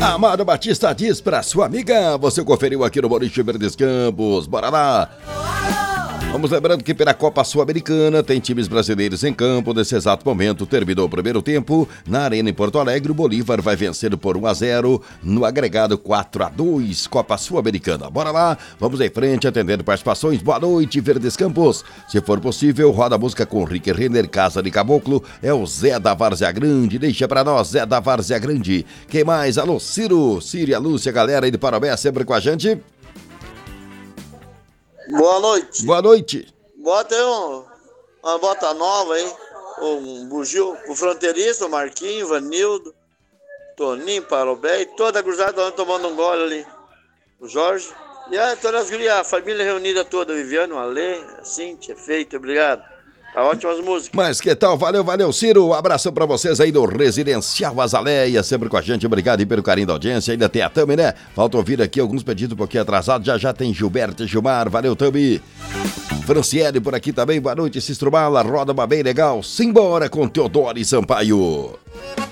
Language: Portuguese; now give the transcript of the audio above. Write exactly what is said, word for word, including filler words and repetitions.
Amado Batista diz pra sua amiga, você conferiu aqui no Boliche Verdes Campos, bora lá! Vamos lembrando que pela Copa Sul-Americana tem times brasileiros em campo. Nesse exato momento, terminou o primeiro tempo. Na Arena em Porto Alegre, o Bolívar vai vencendo por um a zero no agregado quatro a dois, Copa Sul-Americana. Bora lá, vamos em frente, atendendo participações. Boa noite, Verdes Campos. Se for possível, roda a música com Rick Renner, Casa de Caboclo. É o Zé da Várzea Grande. Deixa pra nós, Zé da Várzea Grande. Quem mais? Alô, Ciro, Ciro e a Lúcia, galera aí de Parobé, sempre com a gente. Boa noite. Boa noite. Bota aí um, uma bota nova aí, um bugio, o fronteiriço, o Marquinho, o Vanildo, Toninho, Parobé e toda a cruzada tomando um gole ali. O Jorge. E a, todas as gurias, a família reunida toda, Viviano, Ale, a Cíntia, Feito, obrigado. Tá ótimas músicas. Mas que tal? Valeu, valeu, Ciro. Um abração pra vocês aí do Residencial Azaleia, sempre com a gente. Obrigado aí pelo carinho da audiência. Ainda tem a Tami, né? Falta ouvir aqui alguns pedidos um pouquinho atrasados. Já já tem Gilberto e Gilmar. Valeu, Tami. Franciele por aqui também. Boa noite, Sistro Mala. Roda uma bem legal. Simbora com Teodoro e Sampaio.